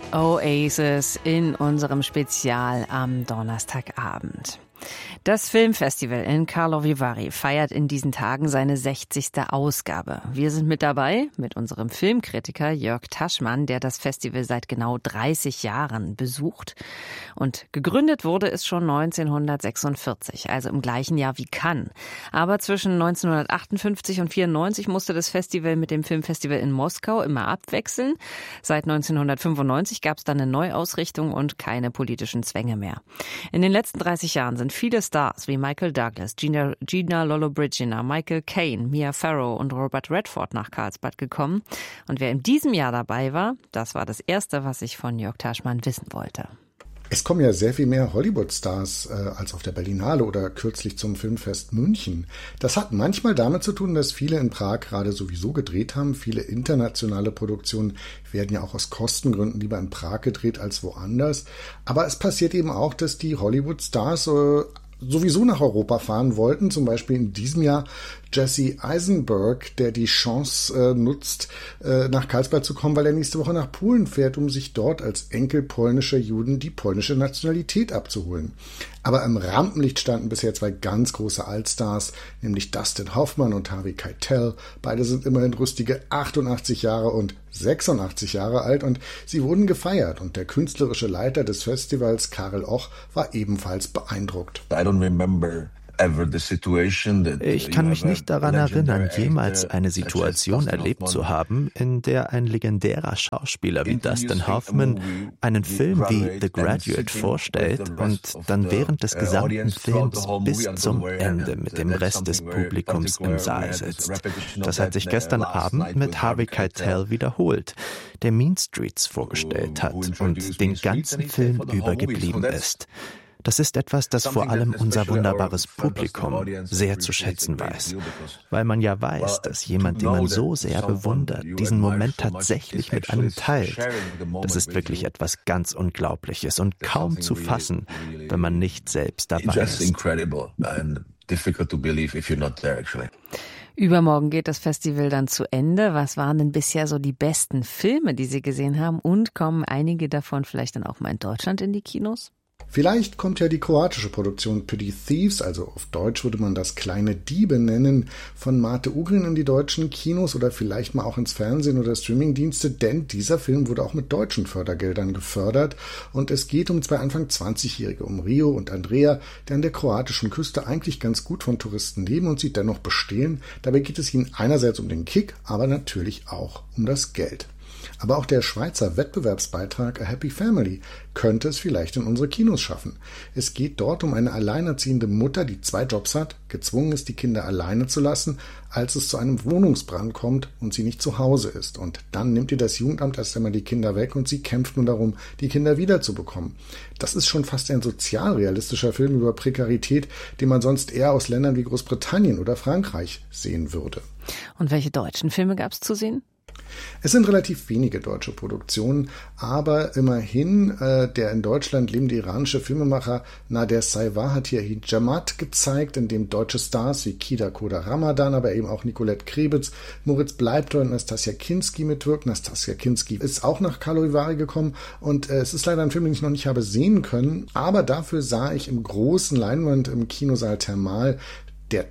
Oasis in unserem Spezial am Donnerstagabend. Das Filmfestival in Karlovy Vary feiert in diesen Tagen seine 60. Ausgabe. Wir sind mit dabei mit unserem Filmkritiker Jörg Taschmann, der das Festival seit genau 30 Jahren besucht. Und gegründet wurde es schon 1946, also im gleichen Jahr wie Cannes. Aber zwischen 1958 und 94 musste das Festival mit dem Filmfestival in Moskau immer abwechseln. Seit 1995 gab es dann eine Neuausrichtung und keine politischen Zwänge mehr. In den letzten 30 Jahren sind viele Stars wie Michael Douglas, Gina Lollobrigida, Michael Caine, Mia Farrow und Robert Redford nach Karlsbad gekommen. Und wer in diesem Jahr dabei war, das war das Erste, was ich von Jörg Taschmann wissen wollte. Es kommen ja sehr viel mehr Hollywood-Stars als auf der Berlinale oder kürzlich zum Filmfest München. Das hat manchmal damit zu tun, dass viele in Prag gerade sowieso gedreht haben. Viele internationale Produktionen werden ja auch aus Kostengründen lieber in Prag gedreht als woanders. Aber es passiert eben auch, dass die Hollywood-Stars sowieso nach Europa fahren wollten, zum Beispiel in diesem Jahr Jesse Eisenberg, der die Chance nutzt, nach Karlsbad zu kommen, weil er nächste Woche nach Polen fährt, um sich dort als Enkel polnischer Juden die polnische Nationalität abzuholen. Aber im Rampenlicht standen bisher zwei ganz große Altstars, nämlich Dustin Hoffman und Harvey Keitel. Beide sind immerhin rüstige 88 Jahre und 86 Jahre alt und sie wurden gefeiert. Und der künstlerische Leiter des Festivals, Karel Och, war ebenfalls beeindruckt. Ich kann mich nicht daran erinnern, jemals eine Situation erlebt zu haben, in der ein legendärer Schauspieler wie Dustin Hoffman einen Film wie The Graduate vorstellt und dann während des gesamten Films bis zum Ende mit dem Rest des Publikums im Saal sitzt. Das hat sich gestern Abend mit Harvey Keitel wiederholt, der Mean Streets vorgestellt hat und den ganzen Film über geblieben ist. Das ist etwas, das vor allem unser wunderbares Publikum sehr zu schätzen weiß. Weil man ja weiß, dass jemand, den man so sehr bewundert, diesen Moment tatsächlich mit einem teilt. Das ist wirklich etwas ganz Unglaubliches und kaum zu fassen, wenn man nicht selbst dabei ist. Übermorgen geht das Festival dann zu Ende. Was waren denn bisher so die besten Filme, die Sie gesehen haben? Und kommen einige davon vielleicht dann auch mal in Deutschland in die Kinos? Vielleicht kommt ja die kroatische Produktion Pretty Thieves, also auf Deutsch würde man das kleine Diebe nennen, von Mate Ugrin in die deutschen Kinos oder vielleicht mal auch ins Fernsehen oder Streamingdienste, denn dieser Film wurde auch mit deutschen Fördergeldern gefördert und es geht um zwei Anfang 20-Jährige, um Rio und Andrea, die an der kroatischen Küste eigentlich ganz gut von Touristen leben und sie dennoch bestehlen. Dabei geht es ihnen einerseits um den Kick, aber natürlich auch um das Geld. Aber auch der Schweizer Wettbewerbsbeitrag A Happy Family könnte es vielleicht in unsere Kinos schaffen. Es geht dort um eine alleinerziehende Mutter, die 2 Jobs hat, gezwungen ist, die Kinder alleine zu lassen, als es zu einem Wohnungsbrand kommt und sie nicht zu Hause ist. Und dann nimmt ihr das Jugendamt erst einmal die Kinder weg und sie kämpft nun darum, die Kinder wiederzubekommen. Das ist schon fast ein sozialrealistischer Film über Prekarität, den man sonst eher aus Ländern wie Großbritannien oder Frankreich sehen würde. Und welche deutschen Filme gab es zu sehen? Es sind relativ wenige deutsche Produktionen, aber immerhin der in Deutschland lebende iranische Filmemacher Nader Saywa hat hier Hijamat gezeigt, in dem deutsche Stars wie Kida Koda Ramadan, aber eben auch Nicolette Krebitz, Moritz Bleibtreu und Nastassja Kinski mitwirken. Nastassja Kinski ist auch nach Karlovy Vary gekommen und es ist leider ein Film, den ich noch nicht habe sehen können, aber dafür sah ich im großen Leinwand im Kinosaal Thermal, der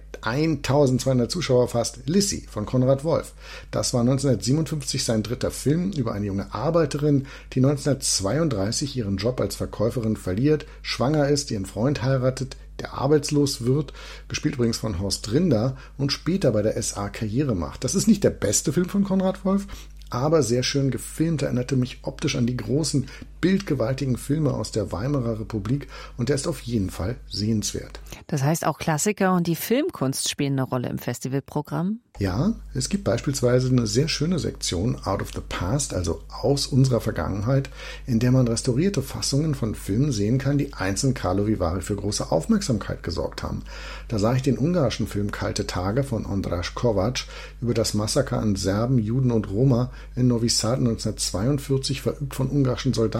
1200 Zuschauer fasst, Lissy von Konrad Wolf. Das war 1957 sein dritter Film über eine junge Arbeiterin, die 1932 ihren Job als Verkäuferin verliert, schwanger ist, ihren Freund heiratet, der arbeitslos wird, gespielt übrigens von Horst Rinder, und später bei der SA Karriere macht. Das ist nicht der beste Film von Konrad Wolf, aber sehr schön gefilmt, erinnerte mich optisch an die großen, bildgewaltigen Filme aus der Weimarer Republik und der ist auf jeden Fall sehenswert. Das heißt, auch Klassiker und die Filmkunst spielen eine Rolle im Festivalprogramm? Ja, es gibt beispielsweise eine sehr schöne Sektion Out of the Past, also aus unserer Vergangenheit, in der man restaurierte Fassungen von Filmen sehen kann, die einzeln Karlovy Vary für große Aufmerksamkeit gesorgt haben. Da sah ich den ungarischen Film Kalte Tage von András Kovács über das Massaker an Serben, Juden und Roma in Novi Sad 1942 verübt von ungarischen Soldaten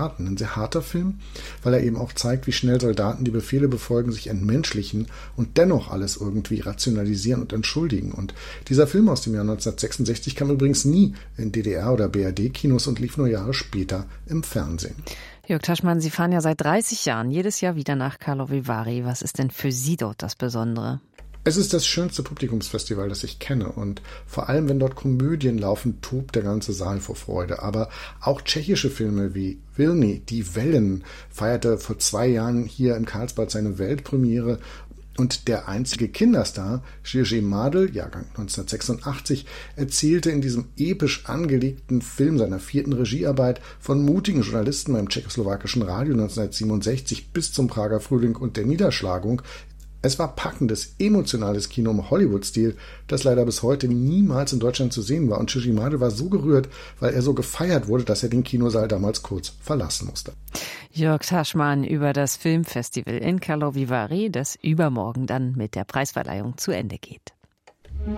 Soldaten. Ein sehr harter Film, weil er eben auch zeigt, wie schnell Soldaten, die Befehle befolgen, sich entmenschlichen und dennoch alles irgendwie rationalisieren und entschuldigen. Und dieser Film aus dem Jahr 1966 kam übrigens nie in DDR- oder BRD-Kinos und lief nur Jahre später im Fernsehen. Jörg Taschmann, Sie fahren ja seit 30 Jahren jedes Jahr wieder nach Karlovy Vary. Was ist denn für Sie dort das Besondere? Es ist das schönste Publikumsfestival, das ich kenne, und vor allem, wenn dort Komödien laufen, tobt der ganze Saal vor Freude. Aber auch tschechische Filme wie Vilni, Die Wellen, feierte vor 2 Jahren hier in Karlsbad seine Weltpremiere. Und der einzige Kinderstar, Jiří Mádl, Jahrgang 1986, erzählte in diesem episch angelegten Film seiner 4. Regiearbeit von mutigen Journalisten beim tschechoslowakischen Radio 1967 bis zum Prager Frühling und der Niederschlagung. Es war packendes, emotionales Kino im Hollywood-Stil, das leider bis heute niemals in Deutschland zu sehen war. Und Jiří Mádl war so gerührt, weil er so gefeiert wurde, dass er den Kinosaal damals kurz verlassen musste. Jörg Taschmann über das Filmfestival in Karlovy Vary, das übermorgen dann mit der Preisverleihung zu Ende geht.